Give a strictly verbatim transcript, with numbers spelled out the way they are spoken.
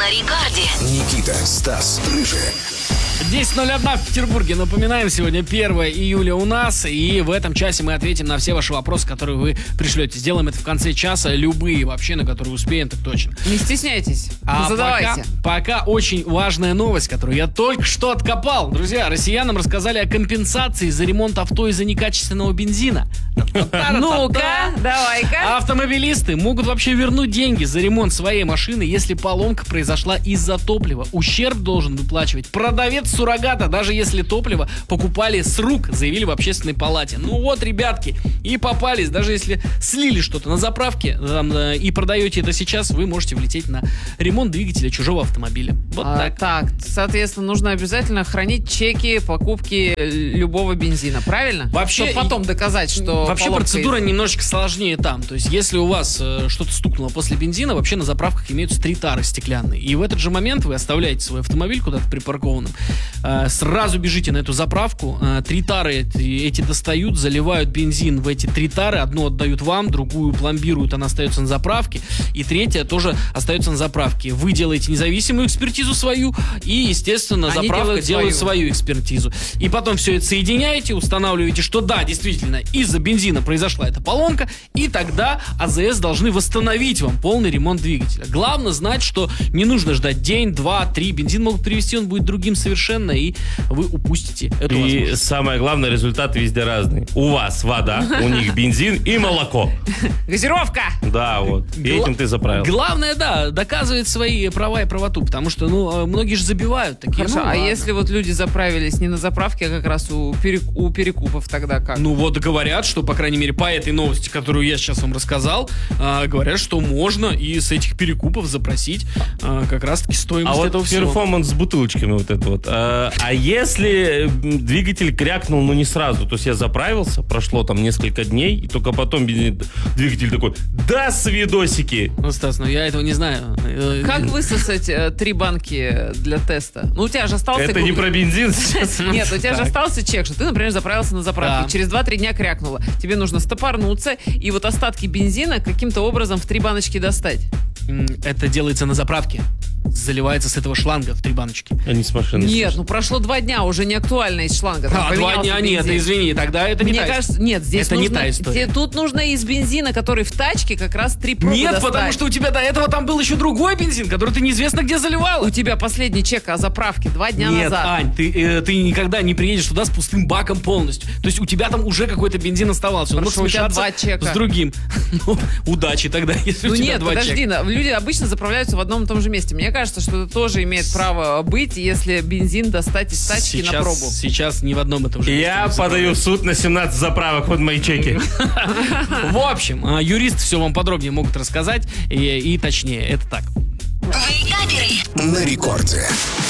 на рекорде. Никита, Стас, Рыжий. десять ноль один в Петербурге. Напоминаем, сегодня первое июля у нас. И в этом часе мы ответим на все ваши вопросы, которые вы пришлете. Сделаем это в конце часа. Любые вообще, на которые успеем, так точно. Не стесняйтесь, а задавайте. Пока, пока очень важная новость, которую я только что откопал. Друзья, россиянам рассказали о компенсации за ремонт авто из-за некачественного бензина. Ну-ка, давай-ка. Автомобилисты могут вообще вернуть деньги за ремонт своей машины, если поломка произошла из-за топлива. Ущерб должен выплачивать продавец суррогата, даже если топливо покупали с рук, заявили в общественной палате. Ну вот, ребятки, и попались. Даже если слили что-то на заправке там, э, и продаете это сейчас, вы можете влететь на ремонт двигателя чужого автомобиля. Вот А, так. так, соответственно, нужно обязательно хранить чеки покупки любого бензина, правильно? Вообще, Чтобы потом доказать, что Вообще поломка процедура из- немножечко сложнее там. То есть, если у вас э, что-то стукнуло после бензина, вообще на заправках имеются три тары стеклянные. И в этот же момент вы оставляете свой автомобиль куда-то припаркованным, э, сразу бежите на эту заправку, э, три тары эти, эти достают, заливают бензин в эти три тары, одну отдают вам, другую пломбируют, она остается на заправке, и третья тоже остается на заправке. Вы делаете независимую экспертизу свою, и, естественно, Они заправка делают делает свою. свою экспертизу. И потом все это соединяете, устанавливаете, что да, действительно, из-за бензина произошла эта поломка, и тогда АЗС должны восстановить вам полный ремонт двигателя. Главное знать, что не нужно ждать день, два, три. Бензин могут привезти, он будет другим совершенно, и вы упустите эту И возможность. самое главное, результаты везде разные. У вас вода, у них бензин и молоко. Газировка! Да, вот. И этим ты заправил. Главное, да, доказывает свои права и правоту, потому что, ну, многие же забивают такие. Хорошо, ну, а ладно. если вот люди заправились не на заправке, а как раз у, перек- у перекупов, тогда как? Ну вот говорят, что, по крайней мере, по этой новости, которую я сейчас вам рассказал, а, говорят, что можно и с этих перекупов запросить а, как раз-таки стоимость А этого вот всего. перформанс с бутылочками вот это вот. А, а если м, двигатель крякнул, ну не сразу, то есть я заправился, прошло там несколько дней, и только потом бензин- двигатель такой: да, свидосики! Ну, Стас, ну я этого не знаю. Э, Как высосать э, три банки для теста? Ну, у тебя же остался... Это не про бензин сейчас. Нет, у тебя же Так. остался чек, что ты, например, заправился на заправке, Да. через два-три дня крякнуло. Тебе нужно стопорнуться и вот остатки бензина каким-то образом в три баночки достать. м, Это делается на заправке. Заливается с этого шланга в три баночки. Они с машины. Нет, ну прошло два дня, уже не актуально из шланга. там А, два поменялся дня нет, бензин. извини, тогда это не Мне та кажется, история. нет, здесь Это не нужно, та история. те- тут нужно из бензина, который в тачке, как раз три пробы Нет, достать. потому что у тебя до этого там был еще другой бензин, который ты неизвестно где заливала. У тебя последний чек о заправке два дня Нет, назад. Ань, ты, э, ты никогда не приедешь туда с пустым баком полностью. То есть у тебя там уже какой-то бензин оставался. Он мог Хорошо, у тебя смешаться два чека. с другим. Ну, удачи тогда, если Ну у тебя нет, два подожди, чека. на- люди обычно заправляются в одном и том же месте. Мне кажется, что это тоже имеет право быть, если бензин достать из тачки сейчас, на пробу. Сейчас ни в одном этом же. Я месте не подаю в суд на семнадцать заправок, вот мои чеки. В общем, а, юристы все вам подробнее могут рассказать и, и точнее. Это так. Вейкаперы. На рекорде.